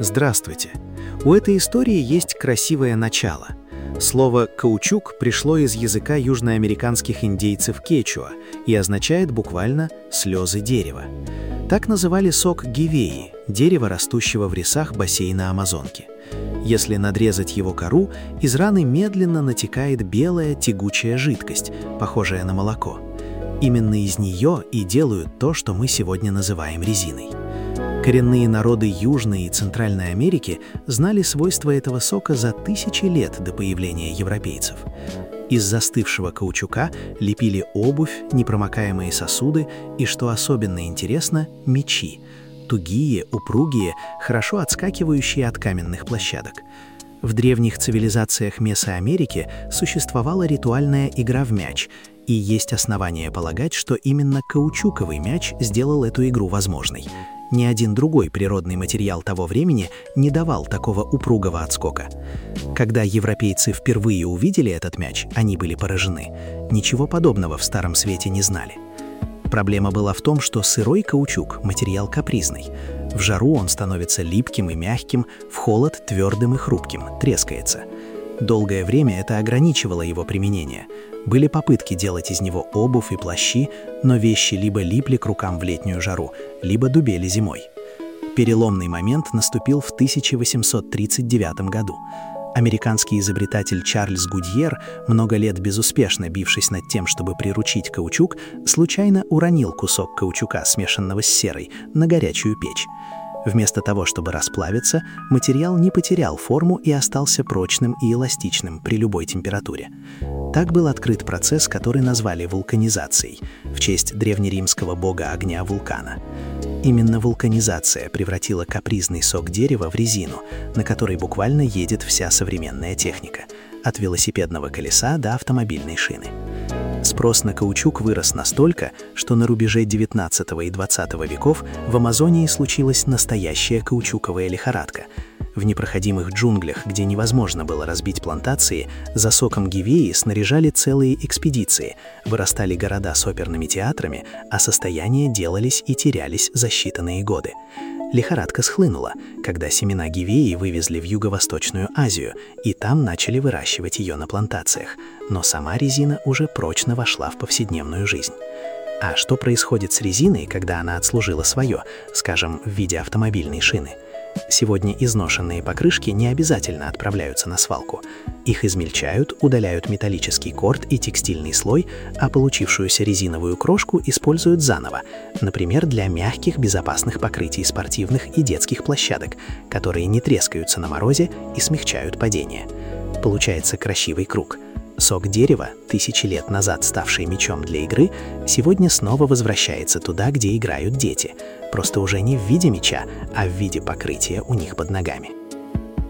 Здравствуйте! У этой истории есть красивое начало. Слово «каучук» пришло из языка южноамериканских индейцев кечуа и означает буквально «слезы дерева». Так называли сок гивеи, дерева, растущего в лесах бассейна Амазонки. Если надрезать его кору, из раны медленно натекает белая тягучая жидкость, похожая на молоко. Именно из нее и делают то, что мы сегодня называем резиной. Коренные народы Южной и Центральной Америки знали свойства этого сока за тысячи лет до появления европейцев. Из застывшего каучука лепили обувь, непромокаемые сосуды и, что особенно интересно, мечи. Тугие, упругие, хорошо отскакивающие от каменных площадок. В древних цивилизациях Месоамерики существовала ритуальная игра в мяч, и есть основания полагать, что именно каучуковый мяч сделал эту игру возможной. Ни один другой природный материал того времени не давал такого упругого отскока. Когда европейцы впервые увидели этот мяч, они были поражены. Ничего подобного в Старом Свете не знали. Проблема была в том, что сырой каучук – материал капризный. В жару он становится липким и мягким, в холод – твердым и хрупким, трескается. Долгое время это ограничивало его применение. Были попытки делать из него обувь и плащи, но вещи либо липли к рукам в летнюю жару, либо дубели зимой. Переломный момент наступил в 1839 году. Американский изобретатель Чарльз Гудьер, много лет безуспешно бившись над тем, чтобы приручить каучук, случайно уронил кусок каучука, смешанного с серой, на горячую печь. Вместо того, чтобы расплавиться, материал не потерял форму и остался прочным и эластичным при любой температуре. Так был открыт процесс, который назвали вулканизацией, в честь древнеримского бога огня вулкана. Именно вулканизация превратила капризный сок дерева в резину, на которой буквально едет вся современная техника, от велосипедного колеса до автомобильной шины. Спрос на каучук вырос настолько, что на рубеже XIX и XX веков в Амазонии случилась настоящая каучуковая лихорадка. В непроходимых джунглях, где невозможно было разбить плантации, за соком гивеи снаряжали целые экспедиции, вырастали города с оперными театрами, а состояния делались и терялись за считанные годы. Лихорадка схлынула, когда семена гивеи вывезли в Юго-Восточную Азию, и там начали выращивать ее на плантациях, но сама резина уже прочно вошла в повседневную жизнь. А что происходит с резиной, когда она отслужила свое, скажем, в виде автомобильной шины? Сегодня изношенные покрышки не обязательно отправляются на свалку. Их измельчают, удаляют металлический корд и текстильный слой, а получившуюся резиновую крошку используют заново, например, для мягких, безопасных покрытий спортивных и детских площадок, которые не трескаются на морозе и смягчают падение. Получается красивый круг. Сок дерева, тысячи лет назад ставший мечом для игры, сегодня снова возвращается туда, где играют дети, просто уже не в виде меча, а в виде покрытия у них под ногами.